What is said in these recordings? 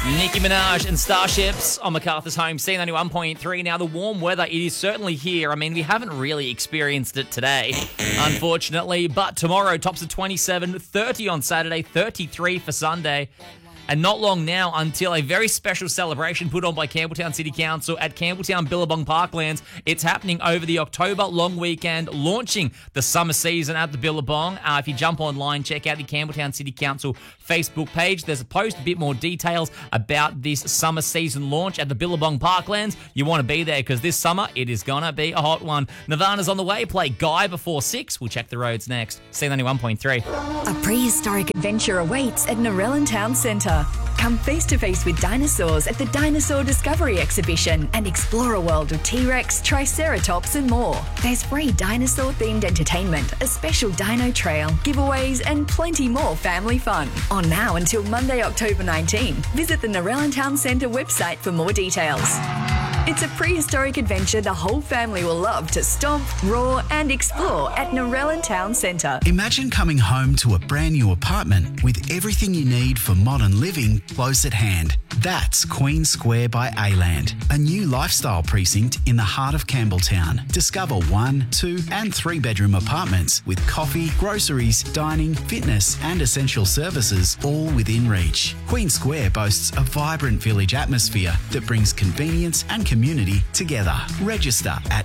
Nicki Minaj and Starships on MacArthur's Home, C91.3. Now, the warm weather, it is certainly here. I mean, we haven't really experienced it today, unfortunately, but tomorrow tops at 27, 30 on Saturday, 33 for Sunday. And not long now until a very special celebration put on by Campbelltown City Council at Campbelltown Billabong Parklands. It's happening over the October long weekend, launching the summer season at the Billabong. If you jump online, check out the Campbelltown City Council Facebook page. There's a post, a bit more details about this summer season launch at the Billabong Parklands. You want to be there because this summer it is going to be a hot one. Nirvana's on the way. Play Guy before 6. We'll check the roads next. C91.3. A prehistoric adventure awaits at Narellan Town Centre. Come face-to-face with dinosaurs at the Dinosaur Discovery Exhibition and explore a world of T-Rex, Triceratops and more. There's free dinosaur-themed entertainment, a special dino trail, giveaways and plenty more family fun. On now until Monday, October 19. Visit the Narellan Town Centre website for more details. It's a prehistoric adventure the whole family will love to stomp, roar and explore at Narellan Town Centre. Imagine coming home to a brand new apartment with everything you need for modern living close at hand. That's Queen Square by A-Land, a new lifestyle precinct in the heart of Campbelltown. Discover 1, 2 and 3 bedroom apartments with coffee, groceries, dining, fitness and essential services all within reach. Queen Square boasts a vibrant village atmosphere that brings convenience and community together. Register at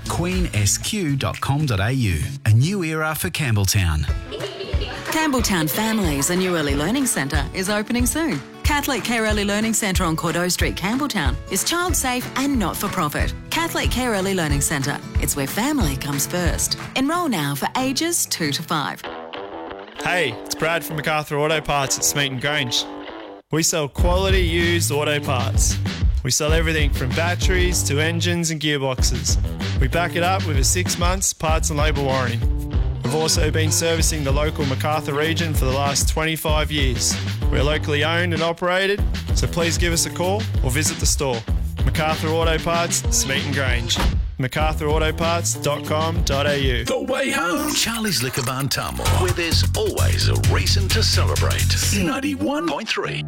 queensq.com.au. A new era for Campbelltown. Campbelltown Families, a new early learning centre, is opening soon. Catholic Care Early Learning Centre on Cordeaux Street, Campbelltown is child safe and not for profit. Catholic Care Early Learning Centre. It's where family comes first. Enrol now for ages 2 to 5. Hey, it's Brad from MacArthur Auto Parts at Smeaton Grange. We sell quality used auto parts. We sell everything from batteries to engines and gearboxes. We back it up with a 6 months parts and labour warranty. We've also been servicing the local MacArthur region for the last 25 years. We're locally owned and operated, so please give us a call or visit the store. MacArthur Auto Parts, Smeaton Grange. MacArthurAutoparts.com.au. The way home. Charlie's Liquor Barn Tamworth, where there's always a reason to celebrate. 91.3.